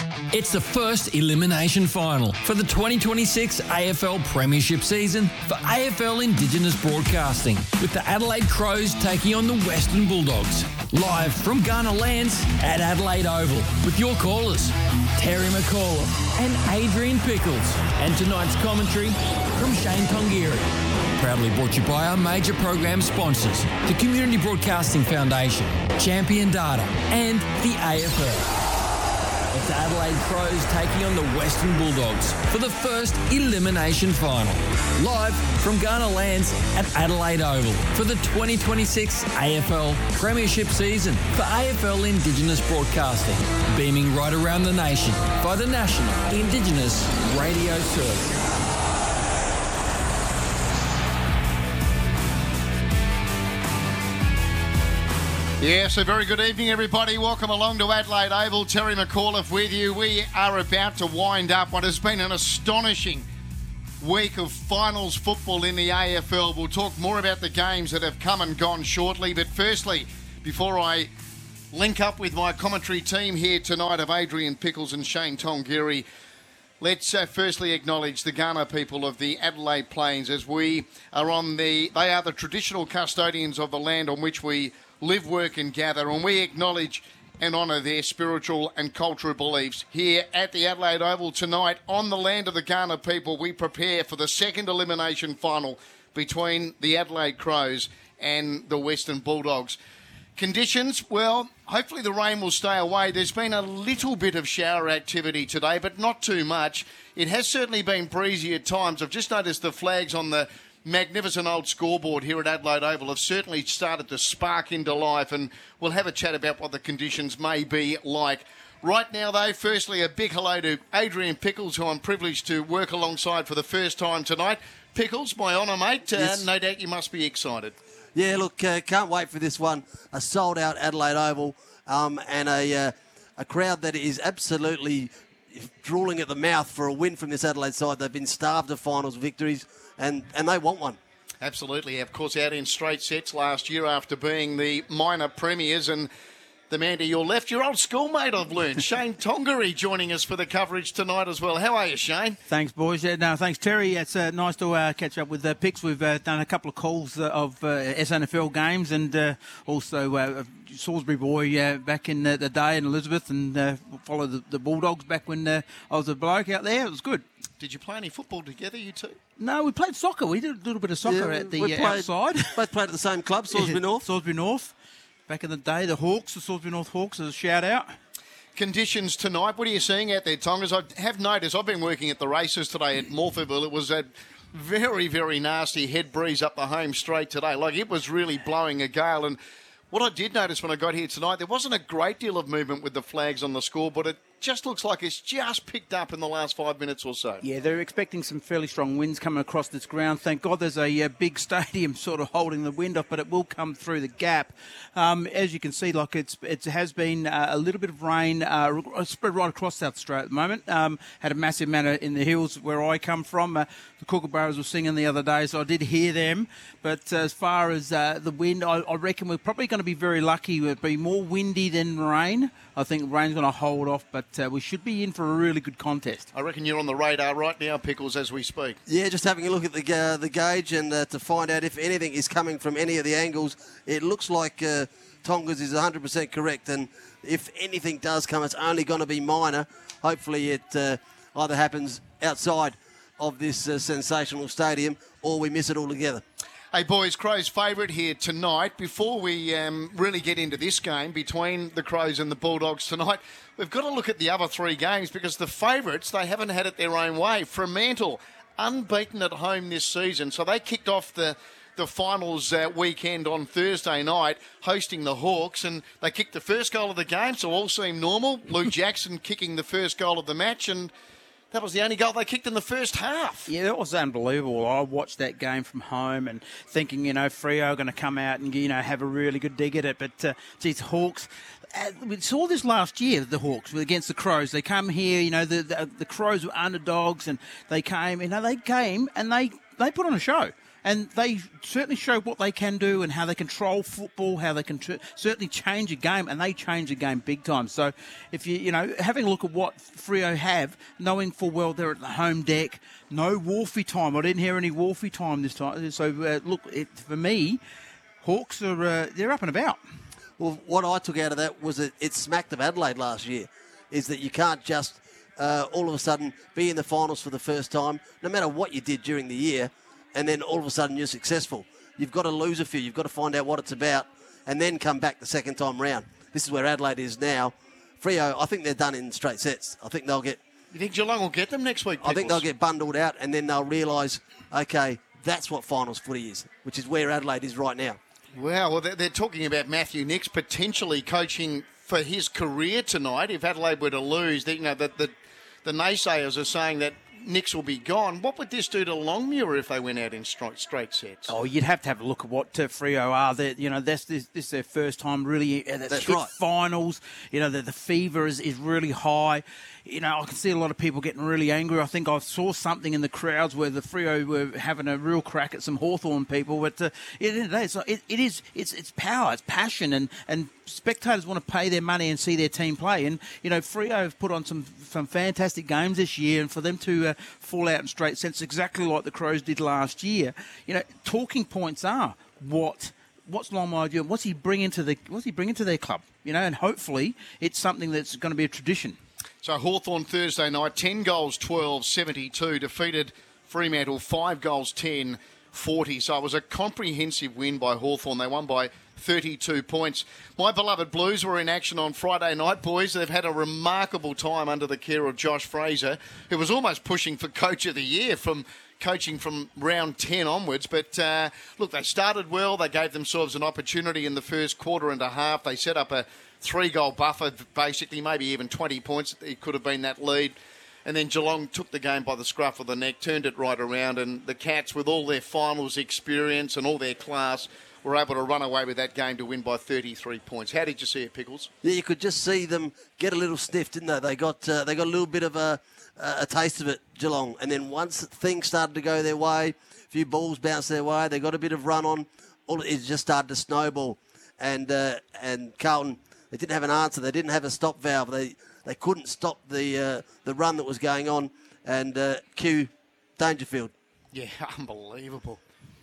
It's the first elimination final for the 2026 AFL Premiership season for AFL Indigenous Broadcasting, with the Adelaide Crows taking on the Western Bulldogs. Live from Ghana Lands at Adelaide Oval with your callers, Terry McAuliffe and Adrian Pickles. And tonight's commentary from Shane Tongiri. Proudly brought to you by our major program sponsors, the Community Broadcasting Foundation, Champion Data and the AFL. It's Adelaide Crows taking on the Western Bulldogs for the first elimination final. Live from Ghana Lands at Adelaide Oval for the 2026 AFL Premiership season for AFL Indigenous Broadcasting. Beaming right around the nation by the National Indigenous Radio Service. Yes, a very good evening, everybody. Welcome along to Adelaide Oval. Terry McAuliffe with you. We are about to wind up what has been an astonishing week of finals football in the AFL. We'll talk more about the games that have come and gone shortly. But firstly, before I link up with my commentary team here tonight of Adrian Pickles and Shane Tongiri, let's firstly acknowledge the Ghana people of the Adelaide Plains, as they are the traditional custodians of the land on which we live, work and gather, and we acknowledge and honour their spiritual and cultural beliefs. Here at the Adelaide Oval tonight, on the land of the Ghana people, we prepare for the second elimination final between the Adelaide Crows and the Western Bulldogs. Conditions, well, hopefully the rain will stay away. There's been a little bit of shower activity today, but not too much. It has certainly been breezy at times. I've just noticed the flags on the magnificent old scoreboard here at Adelaide Oval have certainly started to spark into life, and we'll have a chat about what the conditions may be like. Right now, though, firstly, a big hello to Adrian Pickles, who I'm privileged to work alongside for the first time tonight. Pickles, my honour, mate. Yes. No doubt you must be excited. Yeah, look, can't wait for this one. A sold-out Adelaide Oval and a crowd that is absolutely drooling at the mouth for a win from this Adelaide side. They've been starved of finals victories, and they want one. Absolutely. Of course, out in straight sets last year after being the minor premiers. And the man to your left, your old schoolmate, I've learned, Shane Tongiri, joining us for the coverage tonight as well. How are you, Shane? Thanks, boys. No, thanks, Terry. It's nice to catch up with Pix. We've done a couple of calls of SNFL games, and also Salisbury boy back in the day in Elizabeth, and followed the Bulldogs back when I was a bloke out there. It was good. Did you play any football together, you two? No, we played soccer. We did a little bit of soccer at the outside. Both played at the same club, Salisbury North. Salisbury North. Back in the day, the Hawks, the Salisbury North Hawks, as a shout-out. Conditions tonight, what are you seeing out there, Tongas? I have noticed, I've been working at the races today at Morphettville. It was a very, very nasty head breeze up the home straight today. Like, it was really blowing a gale. And what I did notice when I got here tonight, there wasn't a great deal of movement with the flags on the scoreboard. It just looks like it's just picked up in the last 5 minutes or so. Yeah, they're expecting some fairly strong winds coming across this ground. Thank God there's a big stadium sort of holding the wind off, but it will come through the gap. As you can see, like it has been a little bit of rain spread right across South Australia at the moment. Had a massive amount in the hills where I come from. The Kookaburras were singing the other day, so I did hear them. But as far as the wind, I reckon we're probably going to be very lucky. It'll be more windy than rain. I think rain's going to hold off, but we should be in for a really good contest. I reckon you're on the radar right now, Pickles, as we speak. Yeah, just having a look at the gauge and to find out if anything is coming from any of the angles. It looks like Tongas is 100% correct, and if anything does come, it's only going to be minor. Hopefully it either happens outside of this sensational stadium or we miss it altogether. Hey, boys, Crows' favourite here tonight. Before we really get into this game between the Crows and the Bulldogs tonight, we've got to look at the other three games because the favourites, they haven't had it their own way. Fremantle, unbeaten at home this season, so they kicked off the finals weekend on Thursday night, hosting the Hawks, and they kicked the first goal of the game, so all seemed normal. Lou Jackson kicking the first goal of the match, and that was the only goal they kicked in the first half. Yeah, that was unbelievable. I watched that game from home and thinking, Freo are going to come out and, have a really good dig at it. But, geez, Hawks, we saw this last year, the Hawks, against the Crows. They come here, the Crows were underdogs and they came and they put on a show. and they certainly show what they can do and how they control football, how they can certainly change a game, and they change a game big time. So if having a look at what Freo have, knowing full well they're at the home deck, no Wolfie time. I didn't hear any Wolfie time this time. So for me, Hawks are they're up and about. Well, what I took out of that was it smacked of Adelaide last year, is that you can't just all of a sudden be in the finals for the first time, no matter what you did during the year, and then all of a sudden you're successful. You've got to lose a few. You've got to find out what it's about and then come back the second time round. This is where Adelaide is now. Freo, I think they're done in straight sets. I think they'll get... You think Geelong will get them next week, Pickles? I think they'll get bundled out and then they'll realise, okay, that's what finals footy is, which is where Adelaide is right now. Wow, well, they're talking about Matthew Nicks potentially coaching for his career tonight. If Adelaide were to lose, the naysayers are saying that Nicks will be gone. What would this do to Longmuir if they went out in straight sets? Oh, you'd have to have a look at what Freo are. This is their first time really. That's right. Finals. The fever is really high. I can see a lot of people getting really angry. I think I saw something in the crowds where the Freo were having a real crack at some Hawthorn people. But at the end of the day, it's power, it's passion, and spectators want to pay their money and see their team play. And Freo have put on some fantastic games this year, and for them to fall out in straight sets, exactly like the Crows did last year. Talking points are what's Longmire doing? What's he bringing to their club? And hopefully it's something that's going to be a tradition. So Hawthorn Thursday night, 10 goals, 12, 72, defeated Fremantle 5 goals, 10, 40. So it was a comprehensive win by Hawthorn. They won by 32 points. My beloved Blues were in action on Friday night, boys. They've had a remarkable time under the care of Josh Fraser, who was almost pushing for Coach of the Year from coaching from round 10 onwards. But look, they started well. They gave themselves an opportunity in the first quarter and a half. They set up a 3-goal buffer, basically, maybe even 20 points. It could have been that lead. And then Geelong took the game by the scruff of the neck, turned it right around, and the Cats, with all their finals experience and all their class, were able to run away with that game to win by 33 points. How did you see it, Pickles? Yeah, you could just see them get a little sniff, didn't they? They got a little bit of a taste of it, Geelong. And then once things started to go their way, a few balls bounced their way, they got a bit of run on, it just started to snowball. And Carlton, they didn't have an answer. They didn't have a stop valve. They couldn't stop the run that was going on. And cue Dangerfield. Yeah, unbelievable.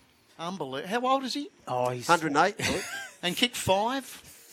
How old is he? Oh, he's 108. And kicked 5?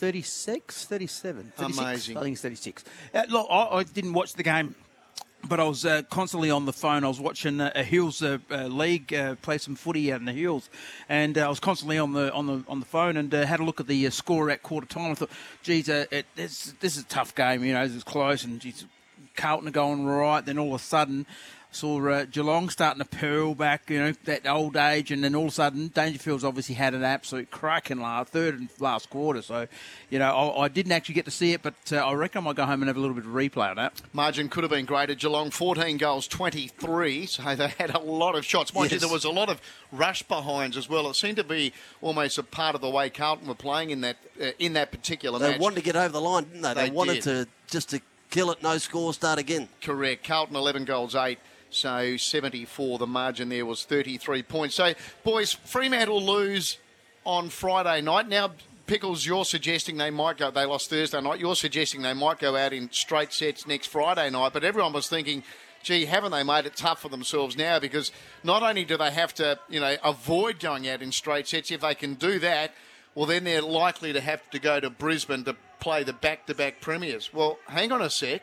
36, 37. 36. Amazing. I think it's 36. Look, I didn't watch the game, but I was constantly on the phone. I was watching a Hills league play some footy out in the Hills, and I was constantly on the phone and had a look at the score at quarter time. I thought, geez, this is a tough game. It's close, and geez, Carlton are going right. Then all of a sudden, saw Geelong starting to purl back, that old age, and then all of a sudden Dangerfield's obviously had an absolute cracking third and last quarter. So, I didn't actually get to see it, but I reckon I might go home and have a little bit of replay on that. Margin could have been great at Geelong, 14 goals, 23, so they had a lot of shots. Mind you, there was a lot of rush behinds as well. It seemed to be almost a part of the way Carlton were playing in that particular match. They wanted to get over the line, didn't they? They wanted to kill it, no score, start again. Correct. Carlton 11 goals, 8. So 74, the margin there was 33 points. So, boys, Fremantle lose on Friday night. Now, Pickles, you're suggesting they lost Thursday night. You're suggesting they might go out in straight sets next Friday night. But everyone was thinking, gee, haven't they made it tough for themselves now? Because not only do they have to, avoid going out in straight sets, if they can do that, well, then they're likely to have to go to Brisbane to play the back-to-back premiers. Well, hang on a sec.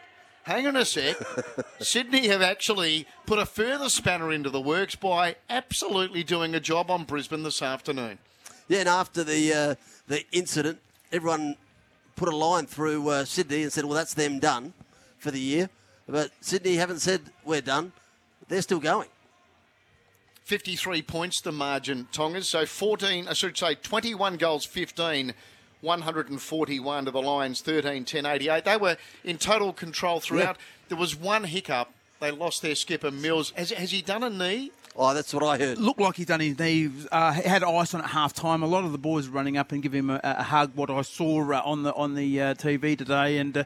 Sydney have actually put a further spanner into the works by absolutely doing a job on Brisbane this afternoon. Yeah, and after the incident, everyone put a line through Sydney and said, well, that's them done for the year. But Sydney haven't said we're done. They're still going. 53 points the margin, Tongas. So 21 goals, 15 141 to the Lions, 13-10-88. They were in total control throughout. Yeah. There was one hiccup. They lost their skipper, Mills. Has he done a knee? Oh, that's what I heard. Looked like he'd done his knee. Had ice on at half time. A lot of the boys were running up and giving him a hug. What I saw on the TV today, and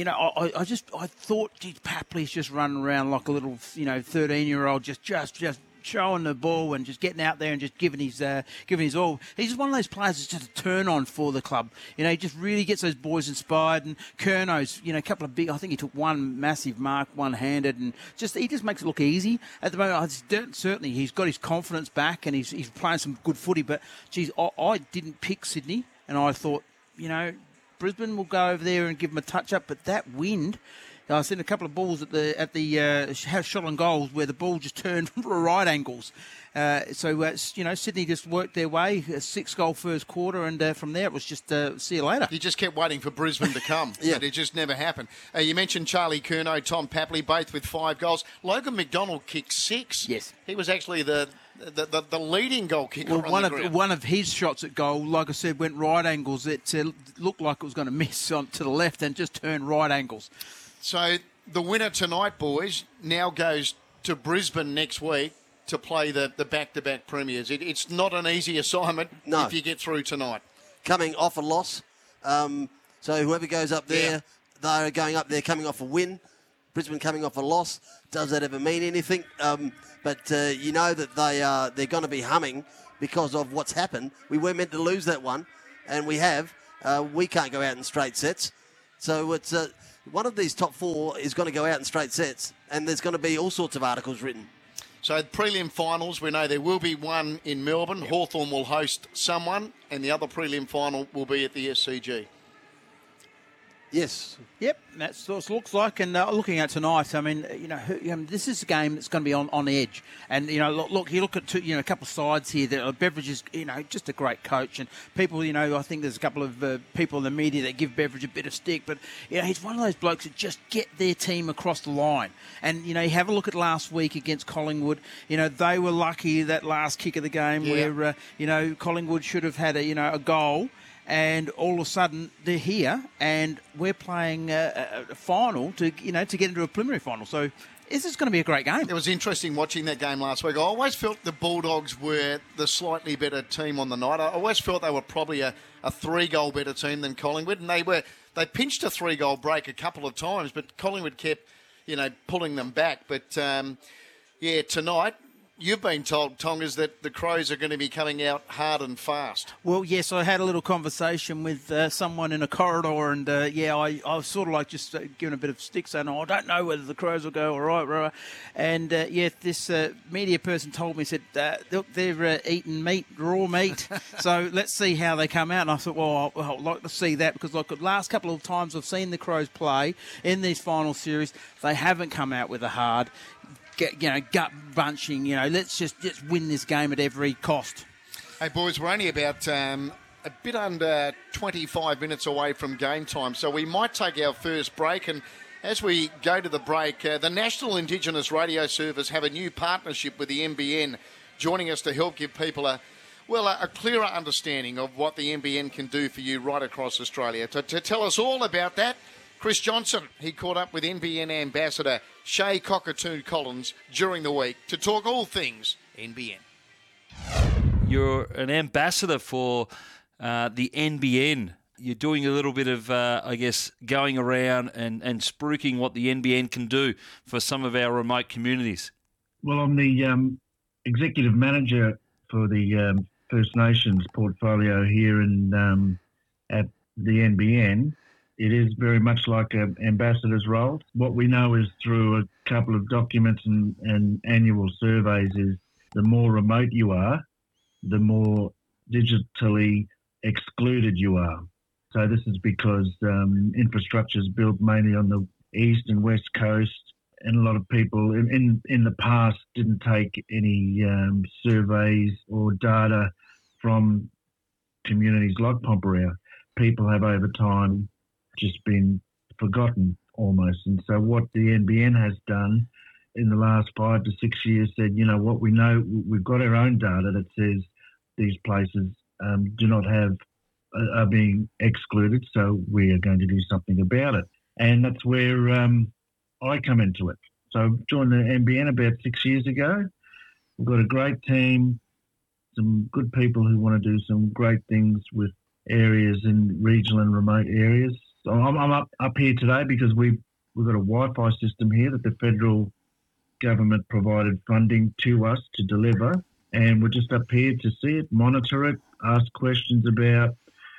I thought, geez, Papley's just running around like a little 13-year-old, just showing the ball and just getting out there and just giving his all. He's just one of those players that's just a turn on for the club. He just really gets those boys inspired. And Curno's, a couple of big. I think he took one massive mark, one-handed, and he just makes it look easy at the moment. Certainly, he's got his confidence back and he's playing some good footy. But geez, I didn't pick Sydney, and I thought, Brisbane will go over there and give them a touch up. But that wind. I've seen a couple of balls at the shot on goals where the ball just turned for right angles. Sydney just worked their way, a 6-goal first quarter, and from there it was just see you later. You just kept waiting for Brisbane to come, but it just never happened. You mentioned Charlie Curnow, Tom Papley, both with 5 goals. Logan McDonald kicked 6. Yes. He was actually the leading goal kicker on the ground. One of his shots at goal, like I said, went right angles. It looked like it was going to miss to the left and just turned right angles. So the winner tonight, boys, now goes to Brisbane next week to play the back-to-back premiers. It's not an easy assignment if you get through tonight. Coming off a loss. So whoever goes up there, they're going up there coming off a win. Brisbane coming off a loss. Does that ever mean anything? But you know that they're going to be humming because of what's happened. We were meant to lose that one, and we have. We can't go out in straight sets. So it's... one of these top 4 is going to go out in straight sets, and there's going to be all sorts of articles written. So the prelim finals, we know there will be one in Melbourne. Yep. Hawthorn will host someone, and the other prelim final will be at the SCG. Yes. Yep, that's what it looks like. And looking at tonight, I mean, this is a game that's going to be on edge. And look, you look at a couple of sides here. Beveridge is, just a great coach, and people, I think there's a couple of people in the media that give Beveridge a bit of stick, but he's one of those blokes that just get their team across the line. And you have a look at last week against Collingwood. They were lucky that last kick of the game where Collingwood should have had a goal. And all of a sudden they're here, and we're playing a final to get into a preliminary final. So this is going to be a great game. It was interesting watching that game last week. I always felt the Bulldogs were the slightly better team on the night. I always felt they were probably a 3-goal better team than Collingwood, and they pinched a 3-goal break a couple of times, but Collingwood kept pulling them back. But tonight. You've been told, Tongas, that the Crows are going to be coming out hard and fast. Well, yes, I had a little conversation with someone in a corridor, and I was sort of like just giving a bit of stick, saying, I don't know whether the Crows will go all right. And this media person told me, said, look, they're eating meat, raw meat, so let's see how they come out. And I thought, well, I'd like to see that, because like the last couple of times I've seen the Crows play in these final series, they haven't come out with a hard, gut bunching, let's just win this game at every cost. Hey, boys, we're only about a bit under 25 minutes away from game time, so we might take our first break. And as we go to the break, the National Indigenous Radio Service have a new partnership with the NBN, joining us to help give people a clearer understanding of what the NBN can do for you right across Australia. To tell us all about that, Chris Johnson, he caught up with NBN ambassador Shay Cockatoon Collins during the week to talk all things NBN. You're an ambassador for the NBN. You're doing a little bit of, going around and spruiking what the NBN can do for some of our remote communities. Well, I'm the executive manager for the First Nations portfolio here at the NBN. It is very much like an ambassador's role. What we know is through a couple of documents and annual surveys is the more remote you are, the more digitally excluded you are. So this is because infrastructure is built mainly on the east and west coast, and a lot of people in the past didn't take any surveys or data from communities like Pompeia. People have over time just been forgotten almost. And so what the NBN has done in the last 5 to 6 years said, what we know, we've got our own data that says these places do not have, are being excluded, so we are going to do something about it. And that's where I come into it. So I joined the NBN about 6 years ago. We've got a great team, some good people who want to do some great things with areas in regional and remote areas. So I'm up here today because we've got a Wi-Fi system here that the federal government provided funding to us to deliver, and we're just up here to see it, monitor it, ask questions about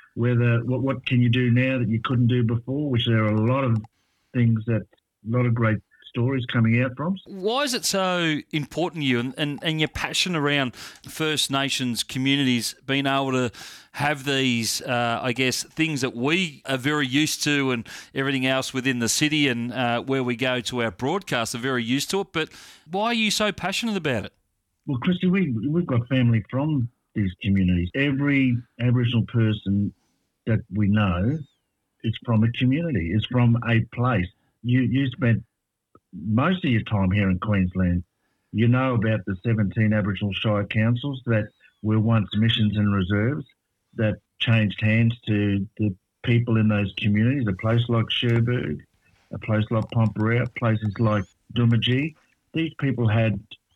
what can you do now that you couldn't do before, which there are a lot of things a lot of great stories coming out from. Why is it so important to you and your passion around First Nations communities being able to have these, I guess, things that we are very used to and everything else within the city and where we go to our broadcasts are very used to it, but why are you so passionate about it? Well, Christy, we've got family from these communities. Every Aboriginal person that we know is from a community, is from a place. You spent most of your time here in Queensland. You know about the 17 Aboriginal Shire Councils that were once missions and reserves that changed hands to the people in those communities, a place like Cherbourg, a place like Pomperia, places like Doomadgee. These people had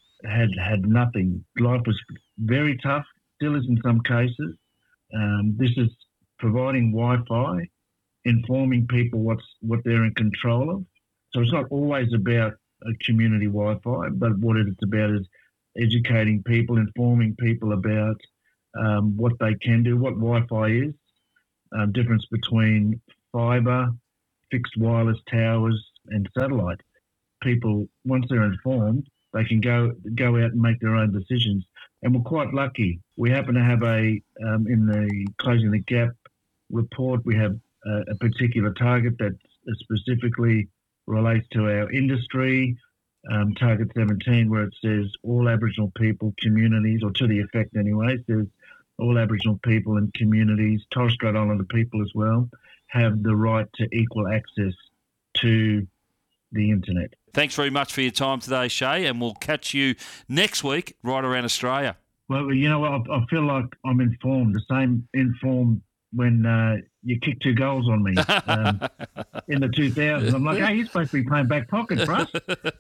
nothing. Life was very tough, still is in some cases. This is providing Wi-Fi, informing people what they're in control of. So it's not always about a community Wi-Fi, but what it's about is educating people, informing people about what they can do, what Wi-Fi is, difference between fibre, fixed wireless towers and satellite. People, once they're informed, they can go out and make their own decisions. And we're quite lucky. We happen to have in the Closing the Gap report, we have a particular target that specifically relates to our industry, Target 17, where it says all Aboriginal people, communities, or to the effect anyway, it says all Aboriginal people and communities, Torres Strait Islander people as well, have the right to equal access to the internet. Thanks very much for your time today, Shay, and we'll catch you next week right around Australia. Well, you know what? I feel like I'm informed, the same informed when you kicked 2 goals on me in the 2000s. I'm like, hey, he's supposed to be playing back pocket for us.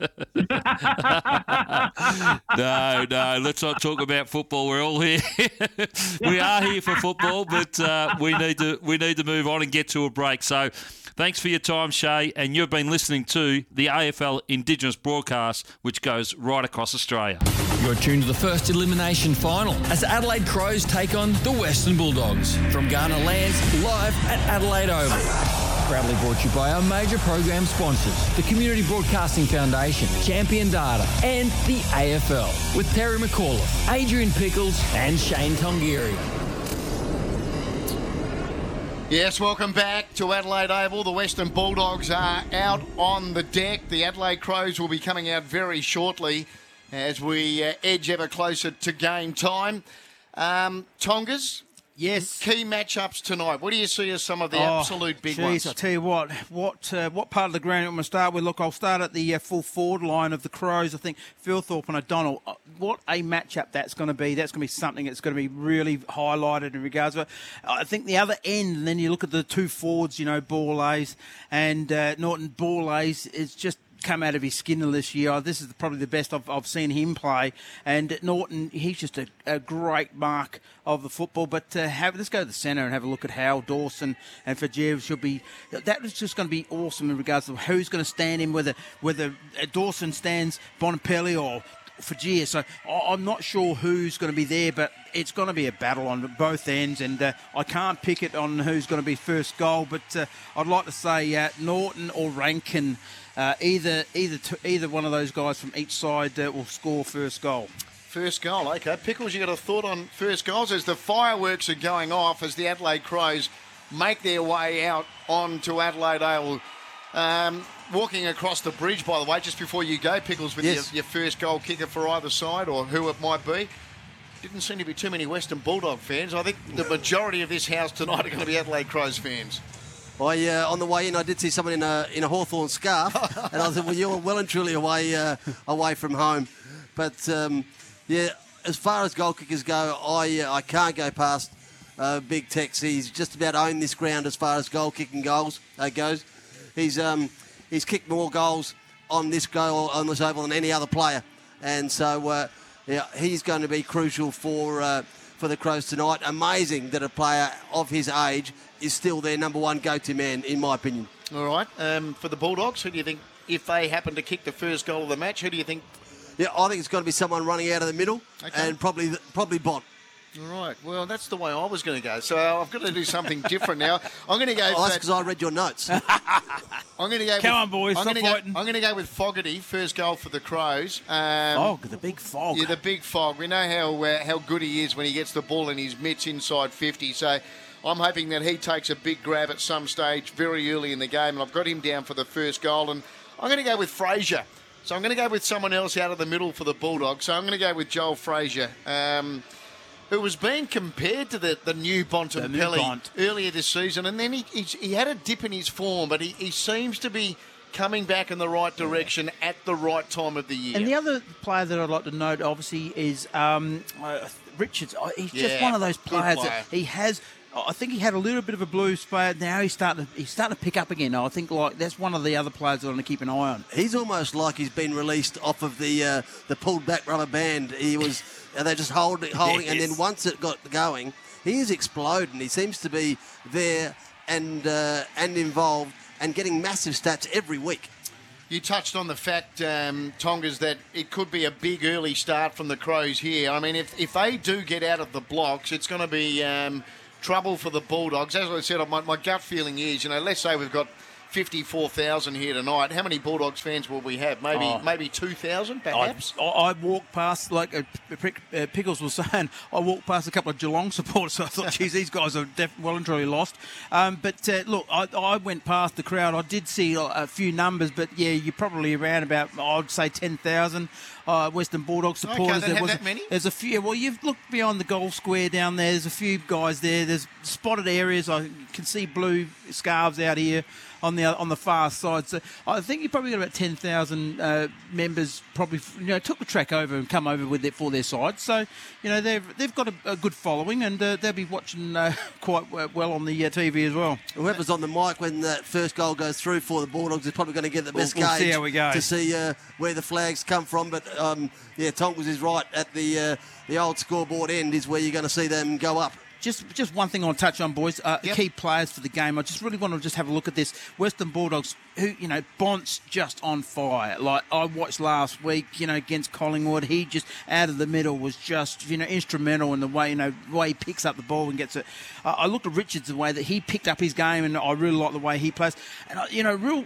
No, let's not talk about football. We're all here. We are here for football, but we need to move on and get to a break. So thanks for your time, Shay, and you've been listening to the AFL Indigenous broadcast, which goes right across Australia. You're tuned to the first elimination final as Adelaide Crows take on the Western Bulldogs from Ghana Lands live at Adelaide Oval. Proudly brought to you by our major program sponsors, the Community Broadcasting Foundation, Champion Data, and the AFL, with Terry McAuliffe, Adrian Pickles, and Shane Tongieri. Yes, welcome back to Adelaide Oval. The Western Bulldogs are out on the deck. The Adelaide Crows will be coming out very shortly as we edge ever closer to game time. Tongas? Yes. Key matchups tonight. What do you see as some of the absolute big ones? I'll tell you what part of the ground I'm going to start with? Look, I'll start at the full forward line of the Crows. I think Philthorpe and O'Donnell, what a matchup that's going to be. That's going to be something that's going to be really highlighted in regards to it. I think the other end, and then you look at the 2 forwards, Borlays and Norton. Borlays is just come out of his skin this year. This is probably the best I've seen him play. And Norton, he's just a great mark of the football. But let's go to the centre and have a look at how Dawson and Fajev should be. That was just going to be awesome in regards to who's going to stand in, whether Dawson stands Bonapelli or Fajir. So I'm not sure who's going to be there, but it's going to be a battle on both ends, and I can't pick it on who's going to be first goal, but I'd like to say Norton or Rankin. Either one of those guys from each side will score first goal. First goal, okay. Pickles, you got a thought on first goals as the fireworks are going off as the Adelaide Crows make their way out onto Adelaide Oval. Walking across the bridge, by the way, just before you go, Pickles, with your first goal kicker for either side or who it might be. Didn't seem to be too many Western Bulldog fans. I think the majority of this house tonight are going to be Adelaide Crows fans. On the way in, I did see someone in a Hawthorn scarf, and I said, well, you're well and truly away from home. But, as far as goal kickers go, I can't go past Big Tex. He's just about owned this ground as far as goal kicking goes. He's kicked more goals on this oval than any other player. And so, he's going to be crucial for the Crows tonight. Amazing that a player of his age is still their number one go-to man, in my opinion. All right. For the Bulldogs, who do you think, if they happen to kick the first goal of the match, who do you think? Yeah, I think it's got to be someone running out of the middle, and probably Bont. All right. Well, that's the way I was going to go. So I've got to do something different now. I'm going to go. Oh, that's because I read your notes. I'm going to go. Come on, boys. I'm Stop fighting. going to go with Fogarty, first goal for the Crows. The big fog. Yeah, the big fog. We know how good he is when he gets the ball in his mitts inside 50. So I'm hoping that he takes a big grab at some stage very early in the game, and I've got him down for the first goal. And I'm going to go with Fraser. So I'm going to go with someone else out of the middle for the Bulldogs. So I'm going to go with Joel Fraser, who was being compared to the new Bontempelli earlier this season. And then he had a dip in his form, but he seems to be coming back in the right direction at the right time of the year. And the other player that I'd like to note, obviously, is Richards. He's just one of those players that he has. I think he had a little bit of a blue spot. Now he's starting to pick up again. I think that's one of the other players that I want to keep an eye on. He's almost like he's been released off of the pulled back rubber band. He was they just holding, yes. And then once it got going, he is exploding. He seems to be there and involved and getting massive stats every week. You touched on the fact, Tongas, that it could be a big early start from the Crows here. I mean, if they do get out of the blocks, it's going to be trouble for the Bulldogs. As I said, my gut feeling is, let's say we've got 54,000 here tonight. How many Bulldogs fans will we have? Maybe 2,000, perhaps? I walked past, like Pickles was saying, I walked past a couple of Geelong supporters, so I thought, geez, these guys are well and truly lost. Look, I went past the crowd. I did see a few numbers, but, yeah, you're probably around about, I'd say, 10,000. Western Bulldogs supporters. Okay, that many? There's a few. Well, you've looked beyond the goal square down there. There's a few guys there. There's spotted areas. I can see blue scarves out here on the far side. So I think you probably got about 10,000 members. Probably took the track over and come over with it for their side. So they've got a good following, and they'll be watching quite well on the TV as well. Whoever's on the mic when that first goal goes through for the Bulldogs is probably going to get the best we'll gauge see how we go. to see where the flags come from. But Tongas is right at the old scoreboard end is where you're going to see them go up. Just one thing I want to touch on, boys. Key players for the game. I just really want to have a look at this. Western Bulldogs, who, Bont's just on fire. Like I watched last week, against Collingwood. He just out of the middle was just, instrumental in the way, he picks up the ball and gets it. I looked at Richards, the way that he picked up his game, and I really like the way he plays. And, real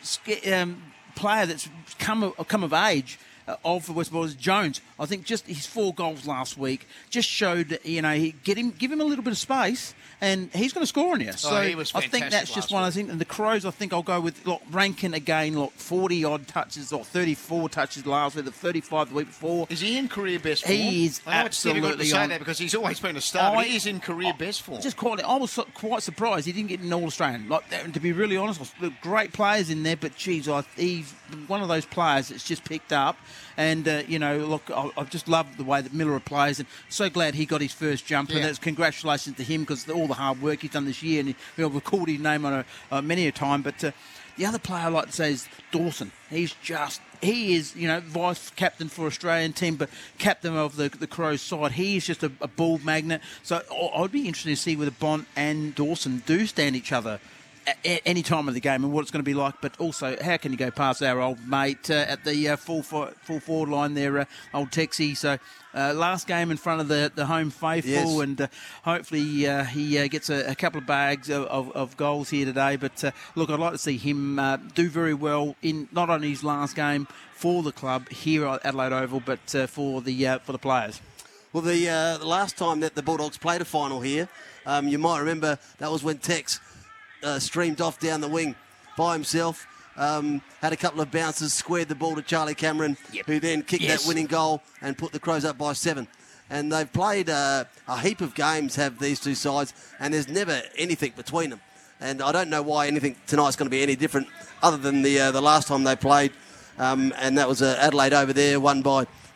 player that's come of age of the West Bulldogs, Jones. I think just his 4 goals last week just showed that, give him a little bit of space and he's going to score on you. So he was fantastic. I think that's just one of those things. And the Crows, I think I'll go with Rankin again, 40-odd touches or 34 touches last week, the 35 the week before. Is he in career best form? He is absolutely difficult to say that because he's always been a star, but he is in career best form. I was quite surprised he didn't get an All-Australian. To be really honest, great players in there, but geez, he's one of those players that's just picked up. And, I've just loved the way that Miller plays, and so glad he got his first jumper. Yeah. That's congratulations to him because all the hard work he's done this year, and we've called his name on many a time. But the other player I'd like to say is Dawson. He is, vice captain for Australian team, but captain of the Crows side. He is just a ball magnet. So I'd be interested to see whether Bont and Dawson do stand each other at any time of the game and what it's going to be like, but also how can you go past our old mate at the full forward line there, old Texie. So last game in front of the home faithful, yes. And hopefully he gets a couple of bags of goals here today. But look, I'd like to see him do very well in not only his last game for the club here at Adelaide Oval, but for the players. Well, the last time that the Bulldogs played a final here, you might remember that was when Tex streamed off down the wing by himself, had a couple of bounces, squared the ball to Charlie Cameron, who then kicked that winning goal and put the Crows up by 7. And they've played a heap of games, have these two sides, and there's never anything between them. And I don't know why anything tonight's going to be any different other than the last time they played, and that was Adelaide over there, won by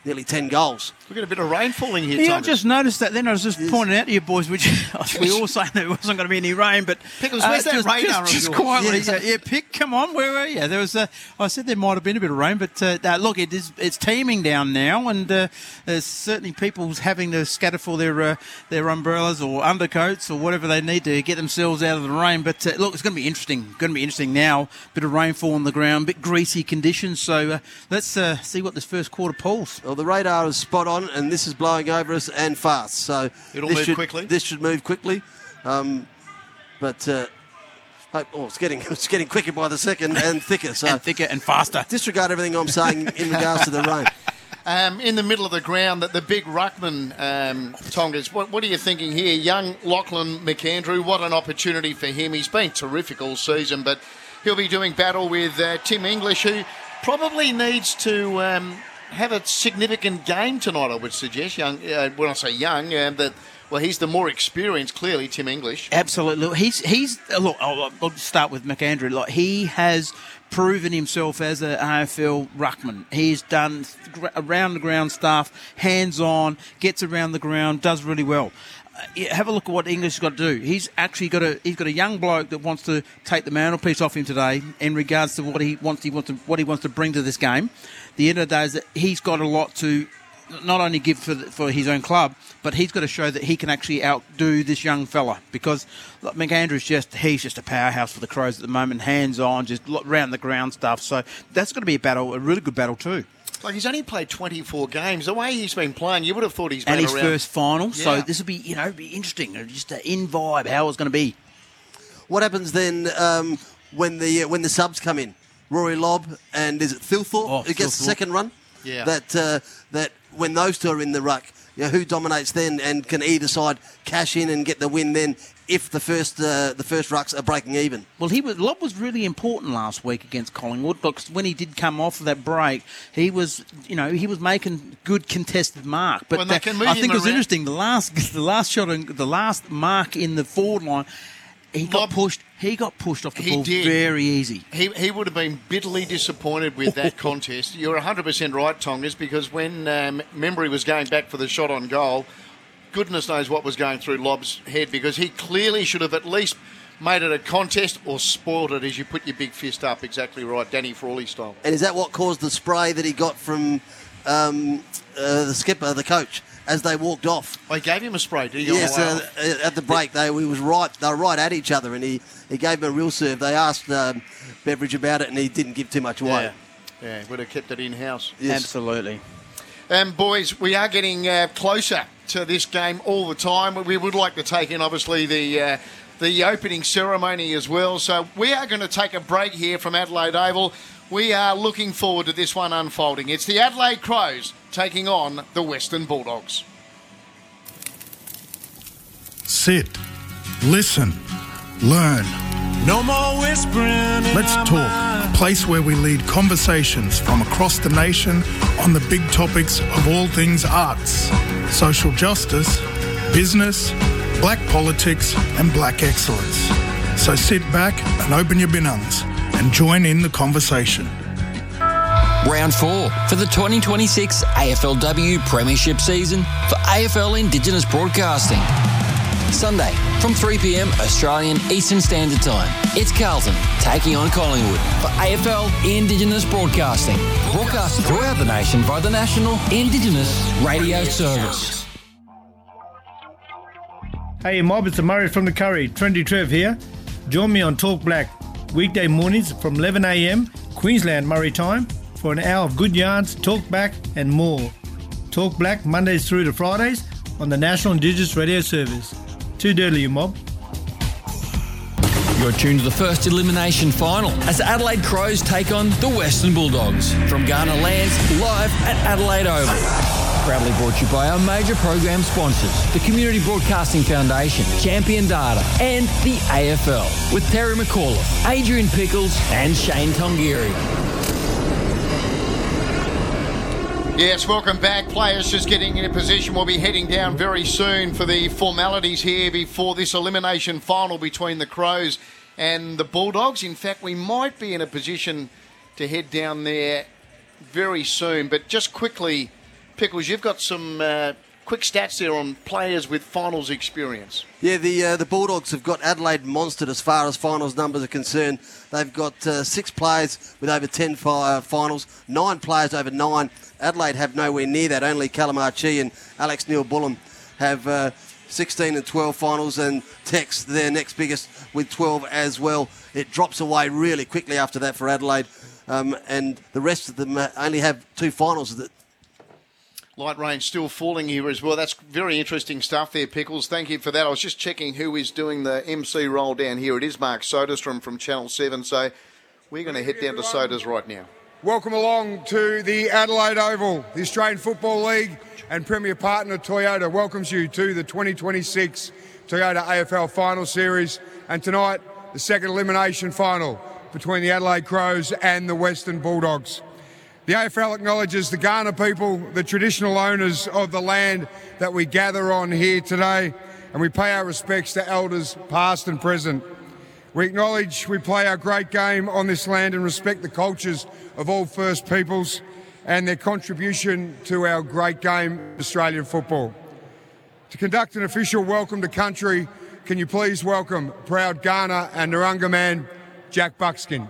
nearly 10 goals. We've got a bit of rain falling here, Yeah, I Thomas. just noticed that then. I was just pointing out to you boys, which we all saying there wasn't going to be any rain, but Pickles, where's that radar of just yours? quietly, Pick, come on, where were you? There was, I said there might have been a bit of rain, but look, it's teeming down now, and there's certainly people having to scatter for their umbrellas or undercoats or whatever they need to get themselves out of the rain. But look, it's going to be interesting. Going to be interesting now. Bit of rainfall on the ground, bit greasy conditions. So let's see what this first quarter pulls. Well, the radar is spot on, and this is blowing over us and fast. So It'll this move should, quickly. This should move quickly. It's getting quicker by the second and thicker. So And thicker and faster. disregard everything I'm saying in regards to the rain. In the middle of the ground, the big ruckman, Tongas, what are you thinking here? Young Lachlan McAndrew, what an opportunity for him. He's been terrific all season, but he'll be doing battle with Tim English, who probably needs to have a significant game tonight, I would suggest. Young, when I say young, he's the more experienced, clearly, Tim English. Absolutely. He's look, I'll start with McAndrew. Like, he has proven himself as an AFL ruckman. He's done around the ground stuff, hands on, gets around the ground, does really well. Have a look at what English has got to do. He's actually got a young bloke that wants to take the mantelpiece off him today in regards to what he wants to bring to this game. The end of the day is that he's got a lot to not only give for his own club, but he's got to show that he can actually outdo this young fella, because look, McAndrew's he's just a powerhouse for the Crows at the moment, hands on, just round the ground stuff. So that's going to be a really good battle too. Like, he's only played 24 games. The way he's been playing, you would have thought he's been and his around. first final. Yeah. So this will be be interesting, just an in vibe how it's going to be. What happens then when the subs come in? Rory Lobb and is it Thilthorpe who gets the second run? Yeah. That when those two are in the ruck, who dominates then, and can either side cash in and get the win then if the first rucks are breaking even? Well, Lobb was really important last week against Collingwood, because when he did come off of that break, he was making good contested mark. But Well, they can move I think him it was around. interesting. The last shot, the last mark in the forward line, he got pushed. He got pushed off the ball very easy. He would have been bitterly disappointed with that contest. You're 100% right, Tongas, because when Membry was going back for the shot on goal, goodness knows what was going through Lobb's head, because he clearly should have at least made it a contest or spoiled it as you put your big fist up. Exactly right, Danny Frawley style. And is that what caused the spray that he got from the skipper, the coach, as they walked off? I gave him a spray, did he? Yes, at the break they were right at each other, and he gave him a real serve. They asked Beveridge about it, and he didn't give too much away. Yeah, would have kept it in-house. Yes. Absolutely. Boys, we are getting closer to this game all the time. We would like to take in, obviously, the opening ceremony as well. So we are going to take a break here from Adelaide Oval. We are looking forward to this one unfolding. It's the Adelaide Crows taking on the Western Bulldogs. Sit, listen, learn. No more whispering. Let's talk, a place where we lead conversations from across the nation on the big topics of all things arts, social justice, business, black politics and black excellence. So sit back and open your binungs and join in the conversation. Round 4 for the 2026 AFLW Premiership season for AFL Indigenous Broadcasting. Sunday from 3 p.m. Australian Eastern Standard Time. It's Carlton taking on Collingwood for AFL Indigenous Broadcasting. Broadcast throughout the nation by the National Indigenous Radio Service. Hey mob, it's Murray from the Curry. Trendy Trev here. Join me on Talk Black weekday mornings from 11 a.m. Queensland Murray time for an hour of good yarns, talk back and more. Talk Black Mondays through to Fridays on the National Indigenous Radio Service. Too dirty, you mob. You're tuned to the first elimination final as the Adelaide Crows take on the Western Bulldogs from Ghana Lands live at Adelaide Oval. Proudly brought to you by our major program sponsors, the Community Broadcasting Foundation, Champion Data and the AFL, with Terry McAuliffe, Adrian Pickles and Shane Tongiri. Yes, welcome back. Players just getting in a position. We'll be heading down very soon for the formalities here before this elimination final between the Crows and the Bulldogs. In fact, we might be in a position to head down there very soon. But just quickly, Pickles, you've got some quick stats there on players with finals experience. Yeah, the Bulldogs have got Adelaide monstered as far as finals numbers are concerned. They've got 6 players with over 10 finals, 9 players over 9. Adelaide have nowhere near that. Only Callum Archie and Alex Neil-Bullen have 16 and 12 finals, and Tex, their next biggest, with 12 as well. It drops away really quickly after that for Adelaide, and the rest of them only have 2 finals. Light rain still falling here as well. That's very interesting stuff there, Pickles. Thank you for that. I was just checking who is doing the MC roll down here. It is Mark Soderstrom from Channel 7, so we're going to head down to Sodas right now. Welcome along to the Adelaide Oval. The Australian Football League and Premier Partner Toyota welcomes you to the 2026 Toyota AFL Final Series, and tonight the second elimination final between the Adelaide Crows and the Western Bulldogs. The AFL acknowledges the Kaurna people, the traditional owners of the land that we gather on here today, and we pay our respects to elders past and present. We acknowledge we play our great game on this land and respect the cultures of all First Peoples and their contribution to our great game, Australian football. To conduct an official welcome to country, can you please welcome proud Kaurna and Narungga man, Jack Buckskin.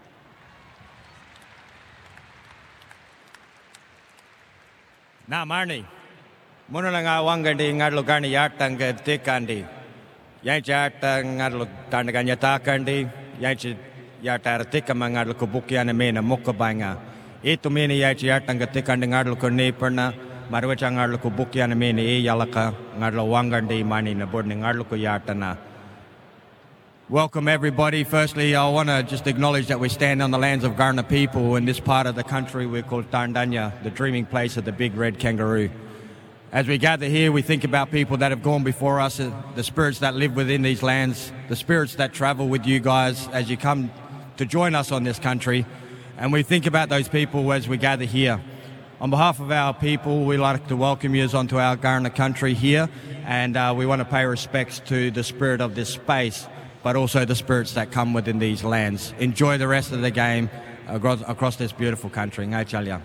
Na Marnie, Munanga Wangandi, Ngadlugani Yartang, Tikandi, Yanchart, Ngadlu Tandaganya Takandi, Yanchi Yartar Tikamangadlu Kubukiana Mena Mukabanga, Itumini Yachiyartanga Tikandi Ngadlu Kurni Perna, Marwachangadlu Kubukiana Meni Yalaka, Ngadlu Wangandi Mani, Naburni Ngadlu Yartana. Welcome everybody. Firstly, I want to just acknowledge that we stand on the lands of Kaurna people in this part of the country we call Tandanya, the dreaming place of the big red kangaroo. As we gather here, we think about people that have gone before us, the spirits that live within these lands, the spirits that travel with you guys as you come to join us on this country. And we think about those people as we gather here. On behalf of our people, we'd like to welcome you onto our Kaurna country here, and we want to pay respects to the spirit of this space, but also the spirits that come within these lands. Enjoy the rest of the game across this beautiful country. Ngai Chalia.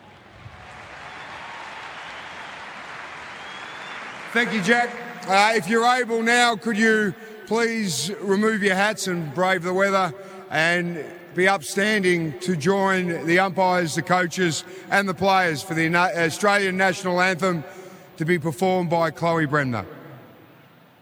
Thank you, Jack. If you're able now, could you please remove your hats and brave the weather and be upstanding to join the umpires, the coaches and the players for the Australian National Anthem to be performed by Chloe Bremner.